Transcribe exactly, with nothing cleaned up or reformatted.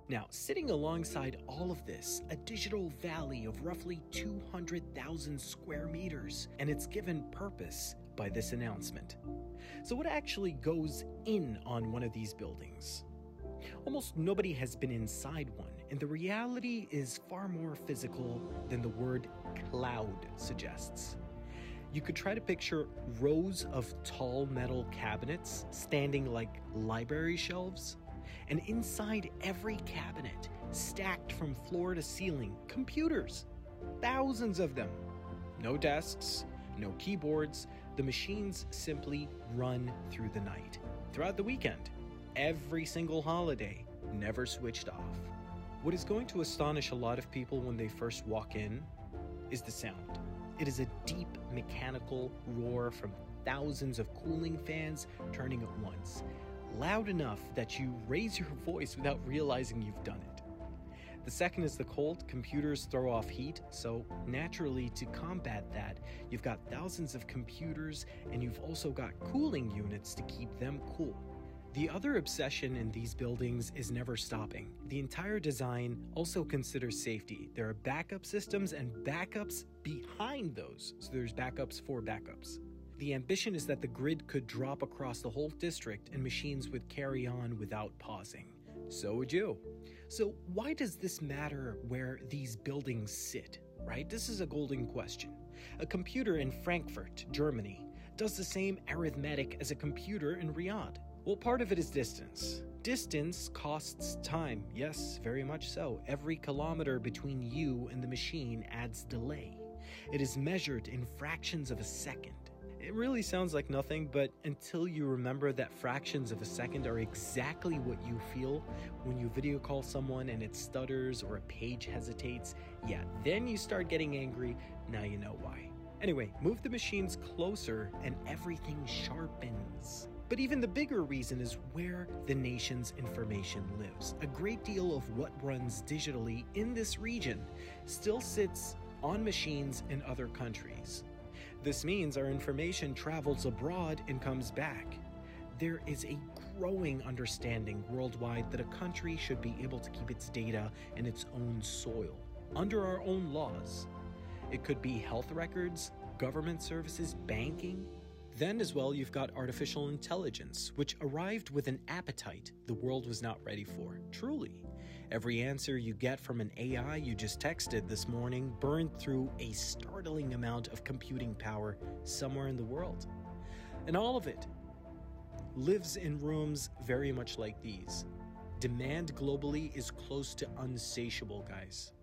Now, sitting alongside all of this, a digital valley of roughly two hundred thousand square meters, and it's given purpose by this announcement. So what actually goes in on one of these buildings? Almost nobody has been inside one, and the reality is far more physical than the word cloud suggests. You could try to picture rows of tall metal cabinets standing like library shelves, and inside every cabinet, stacked from floor to ceiling, computers. Thousands of them. No desks, no keyboards. The machines simply run through the night. Throughout the weekend. Every single holiday, never switched off. What is going to astonish a lot of people when they first walk in is the sound. It is a deep mechanical roar from thousands of cooling fans turning at once, loud enough that you raise your voice without realizing you've done it. The second is the cold. Computers throw off heat, so naturally to combat that, you've got thousands of computers and you've also got cooling units to keep them cool. The other obsession in these buildings is never stopping. The entire design also considers safety. There are backup systems and backups behind those, so there's backups for backups. The ambition is that the grid could drop across the whole district and machines would carry on without pausing. So would you. So why does this matter where these buildings sit, right? This is a golden question. A computer in Frankfurt, Germany, does the same arithmetic as a computer in Riyadh. Well, part of it is distance. Distance costs time. Yes, very much so. Every kilometer between you and the machine adds delay. It is measured in fractions of a second. It really sounds like nothing, but until you remember that fractions of a second are exactly what you feel when you video call someone and it stutters or a page hesitates, yeah, then you start getting angry. Now you know why. Anyway, move the machines closer and everything sharpens. But even the bigger reason is where the nation's information lives. A great deal of what runs digitally in this region still sits on machines in other countries. This means our information travels abroad and comes back. There is a growing understanding worldwide that a country should be able to keep its data in its own soil, under our own laws. It could be health records, government services, banking. Then as well, you've got artificial intelligence, which arrived with an appetite the world was not ready for. Truly, every answer you get from an A I you just texted this morning burned through a startling amount of computing power somewhere in the world. And all of it lives in rooms very much like these. Demand globally is close to unsatiable, guys.